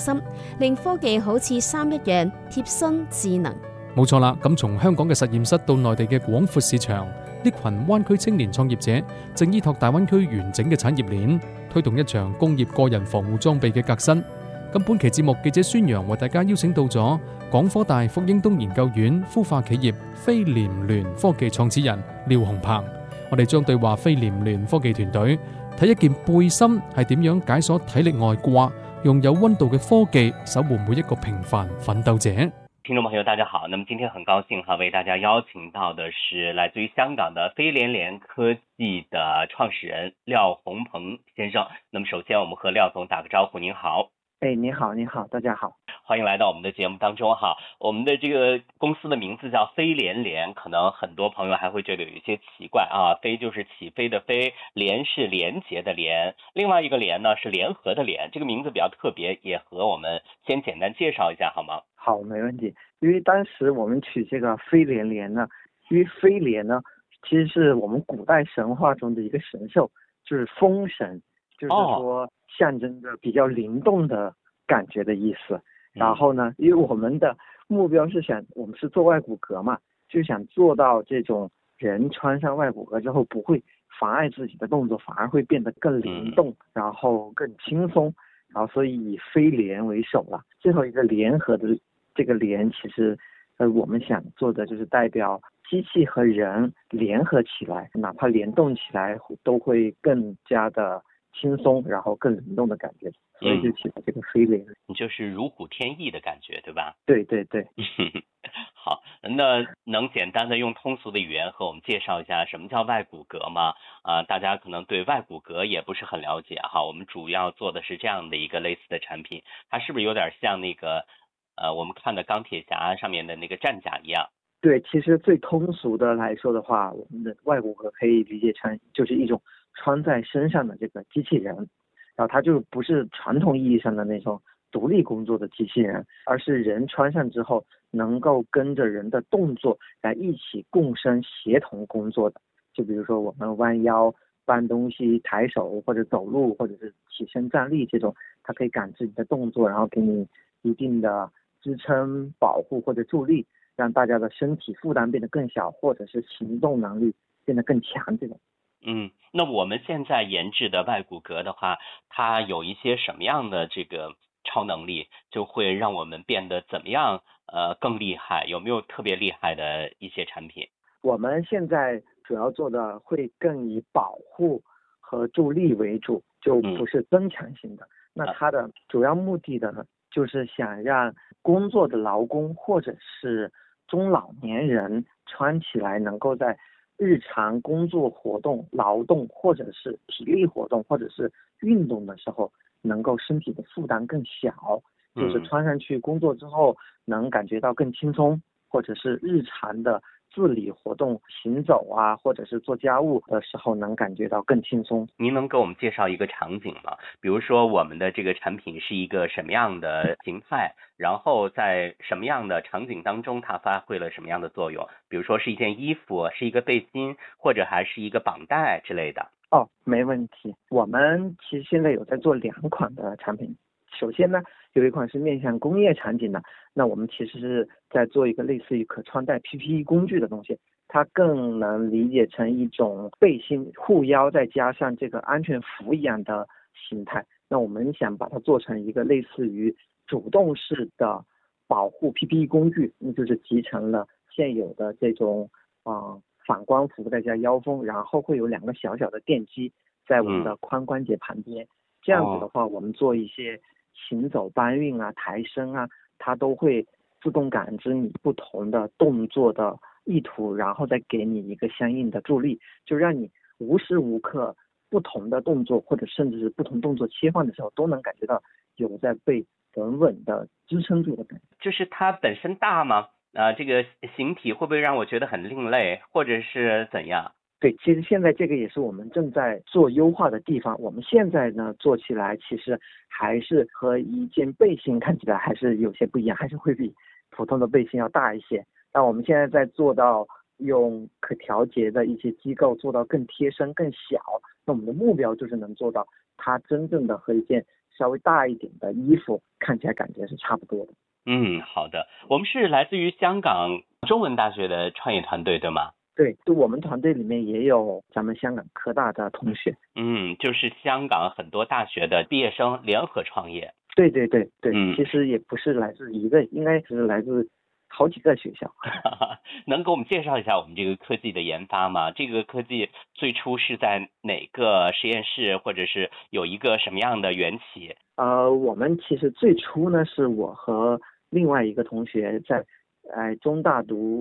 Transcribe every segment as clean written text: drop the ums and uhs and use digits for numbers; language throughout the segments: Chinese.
心，令科技好似衫一樣貼身智能。 冇錯啦，咁從香港嘅實驗室到內地嘅廣闊市場，呢群灣區青年創業者正依託大灣區完整嘅產業鏈，推動一場工業個人防護裝備嘅革新。咁本期節目記者孫陽為大家邀請到咗港科大霍英東研究院孵化企業非廉聯科技創始人廖鴻鵬，我哋將對話非廉聯科技團隊，睇一件背心係點樣解鎖體力外掛，用有溫度嘅科技守護每一個平凡奮鬥者。 聽眾朋友大家好，那麼今天很高興為大家邀請到的是來自於香港的非廉聯科技的創始人廖鴻鵬先生。那麼首先我們和廖總打個招呼。您好。 你好，大家好， 歡迎來到我們的節目當中哈。我們的這個公司的名字叫非廉聯，可能很多朋友還會覺得有一些奇怪啊。非就是起飛的飛，聯是連結的聯，另外一個聯呢是聯合的聯，這個名字比較特別，也和我們先簡單介紹一下好嗎？ 好，沒問題。因為當時我們取這個非廉聯呢，因為非廉呢其實是我們古代神話中的一個神獸，就是風神，就是說象徵着比較靈動的感覺的意思。然後呢，因為我們的目標是我們是做外骨骼嘛，就想做到這種人穿上外骨骼之後不會妨礙自己的動作，反而會變得更靈動，然後更輕鬆。然後所以以非廉為首了。最後一個聯合的這個聯，其實我們想做的就是代表機器和人聯合起來，哪怕聯動起來都會更加的輕鬆，然後更靈動的感覺，所以就起了這個非廉。 就是如虎添翼的感覺，對吧？ 對對對。 好，那能簡單的用通俗的語言和我們介紹一下什麼叫外骨骼嗎？大家可能對外骨骼也不是很了解哈。我們主要做的是這樣的一個類似的產品，它是不是有點像那個我們看的鋼鐵俠上面的那個戰甲一樣？ 對，其實最通俗的來說的話，我們的外骨骼可以理解成就是一種穿在身上的這個機器人，然後它就不是傳統意義上的那種獨立工作的機器人，而是人穿上之後能夠跟着人的動作來一起共生協同工作的。就比如說我們彎腰搬東西、抬手或者走路，或者是起身站立這種，它可以感知你的動作，然後給你一定的支撐、保護或者助力，讓大家的身體負擔變得更小，或者是行動能力變得更強這種。 那我們現在研製的外骨骼的話，它有一些什麼樣的這個超能力，就會讓我們變得怎麼樣更厲害？有沒有特別厲害的一些產品？ 我們現在主要做的會更以保護和助力為主，就不是增強型的。那它的主要目的的呢，就是想讓工作的勞工或者是中老年人穿起來能夠在日常工作活動、勞動或者是體力活動或者是運動的時候，能夠身體的負擔更小，就是穿上去工作之後能感覺到更輕鬆，或者是日常的自理活動、行走啊，或者是做家務的時候能感覺到更輕鬆。 您能給我們介紹一個場景嗎？比如說我們的這個產品是一個什麼樣的形態，然後在什麼樣的場景當中它發揮了什麼樣的作用？比如說是一件衣服，是一個背心，或者還是一個綁帶之類的。 沒問題。我們其實現在有在做2款的產品。首先呢，有一款是面向工業場景的，那我們其實是在做一個類似於可穿戴 PPE 工具的東西，它更能理解成一種背心護腰再加上這個安全服一樣的形態。那我們想把它做成一個類似於主動式的保護 PPE 工具，那就是集成了現有的這種反光服再加腰封，然後會有2個小小的電機在我們的髖關節旁邊。這樣子的話，我們做一些行走、搬運啊、抬升啊，它都會自動感知你不同的動作的意圖，然後再給你一個相應的助力，就讓你無時無刻不同的動作或者甚至是不同動作切換的時候，都能感覺到有在被穩穩的支撐住的感覺。 就是它本身大嗎？這個形體會不會讓我覺得很另類，或者是怎樣？ 對，其實現在這個也是我們正在做優化的地方。我們現在呢做起來其實還是和一件背心看起來還是有些不一樣，還是會比普通的背心要大一些。但我們現在在做到用可調節的一些機構做到更貼身更小，那我們的目標就是能做到它真正的和一件稍微大一点的衣服，看起来感觉是差不多的。 好的。我们是来自于香港中文大学的创业团队，对吗？ 对，就我们团队里面也有咱们香港科大的同学。 就是香港很多大学的毕业生联合创业。 对，其实也不是来自一个，应该是来自好几个学校。 能给我们介绍一下我们这个科技的研发吗？这个科技最初是在哪个实验室，或者是有一个什么样的缘起？ 我们其实最初呢，是我和另外一个同学在中大读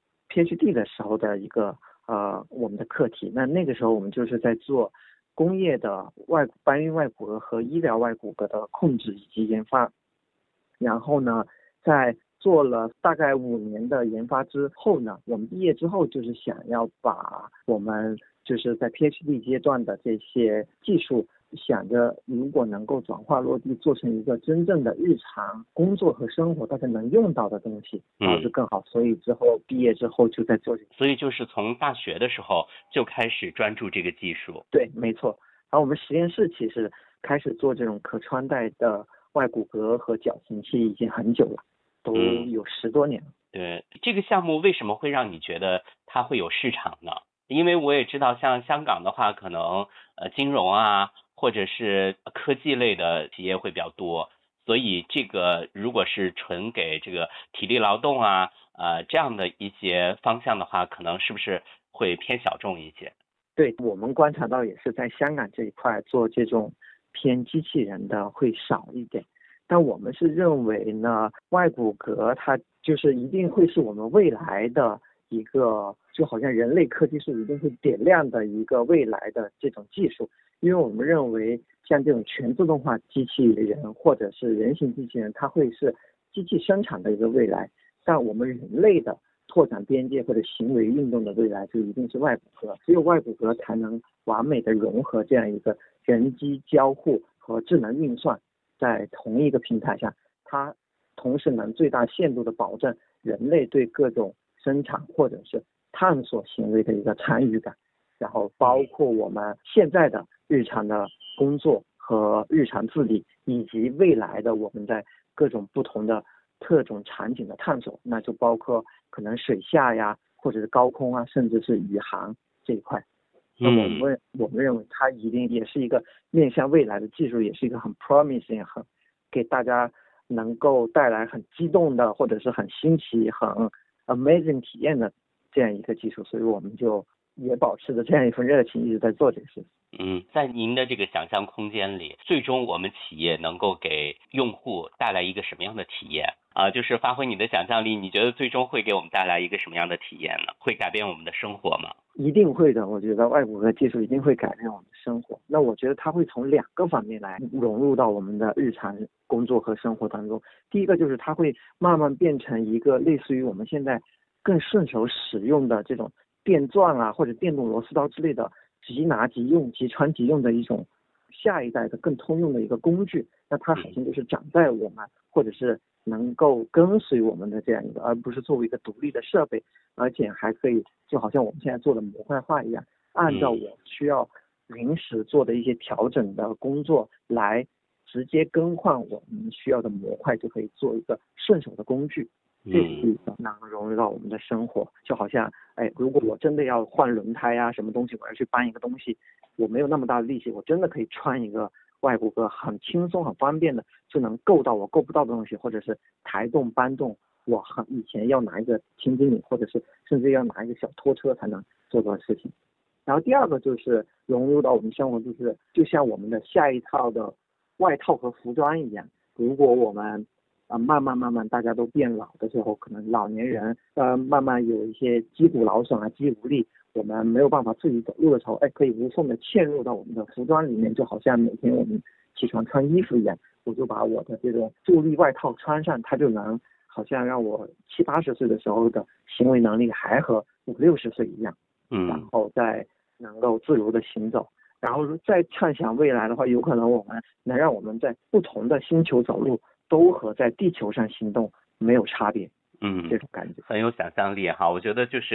PhD 的时候的一个我们的课题。那个时候我们就是在做工业的搬运外骨骼和医疗外骨骼的控制以及研发。然后呢，在做了大概5年的研发之后呢，我们毕业之后就是想要把我们就是在 PhD 阶段的这些技术，想着如果能够转化落地，做成一个真正的日常工作和生活大家能用到的东西，然后就更好。所以之后毕业之后就在做这个。 所以就是从大学的时候就开始专注这个技术。 对，没错。然后我们实验室其实开始做这种可穿戴的外骨骼和矫形器已经很久了，都有10多年了。 对，这个项目为什么会让你觉得它会有市场呢？因为我也知道像香港的话，可能金融啊或者是科技类的企业会比较多，所以这个如果是纯给这个体力劳动啊这样的一些方向的话，可能是不是会偏小众一些？ 对，我们观察到也是在香港这一块做这种偏机器人的会少一点。但我们是认为呢，外骨骼它就是一定会是我们未来的一个，就好像人类科技是一定会点亮的一个未来的这种技术。因为我们认为像这种全自动化机器人或者是人形机器人，它会是机器生产的一个未来，但我们人类的拓展边界或者行为运动的未来就一定是外骨骼。只有外骨骼才能完美的融合这样一个人机交互和智能运算在同一个平台上，它同时能最大限度的保证人类对各种生产或者是探索行为的一个参与感，然后包括我们现在的日常的工作和日常自理，以及未来的我们在各种不同的特种场景的探索，那就包括可能水下呀，或者是高空啊，甚至是宇航这一块。那我们认为它一定也是一个面向未来的技术，也是一个很 promising 很给大家能够带来很激动的或者是很新奇很 amazing 体验的这样一个技术。所以我们就也保持着这样一份热情，一直在做这个事情。 在您的这个想象空间里，最终我们企业能够给用户带来一个什么样的体验就是发挥你的想象力，你觉得最终会给我们带来一个什么样的体验呢？会改变我们的生活吗？ 一定会的，我觉得外骨骼技术一定会改变我们的生活。那我觉得它会从2个方面来融入到我们的日常工作和生活当中。第一个就是它会慢慢变成一个类似于我们现在更顺手使用的这种电钻啊或者电动螺丝刀之类的即拿即用即穿即用的一种下一代的更通用的一个工具。那它好像就是长在我们或者是能够跟随我们的这样一个，而不是作为一个独立的设备，而且还可以就好像我们现在做的模块化一样，按照我需要临时做的一些调整的工作来直接更换我们需要的模块，就可以做一个顺手的工具。这是一个能融入到我们的生活。就好像如果我真的要换轮胎啊什么东西，我要去搬一个东西，我没有那么大的力气，我真的可以穿一个外骨骼，很轻松很方便的就能够到我够不到的东西，或者是抬动搬动我以前要拿一个轻机米，或者是甚至要拿一个小拖车才能做到的事情。然后第二个就是融入到我们生活，就像我们的下一套的外套和服装一样。如果我们慢慢大家都变老的时候，可能老年人慢慢有一些肌骨劳损啊肌无力，我们没有办法自己走路的时候，可以无缝的嵌入到我们的服装里面，就好像每天我们起床穿衣服一样，我就把我的这种助力外套穿上，它就能好像让我70、80岁的时候的行为能力还和50、60岁一样，然后再能够自如的行走。然后再畅想未来的话，有可能我们能让我们在不同的星球走路都和在地球上行动没有差别。这种感觉很有想象力哈。我觉得就是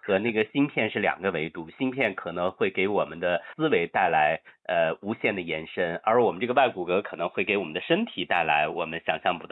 和那个芯片是两个维度，芯片可能会给我们的思维带来无限的延伸，而我们这个外骨骼可能会给我们的身体带来我们想象不到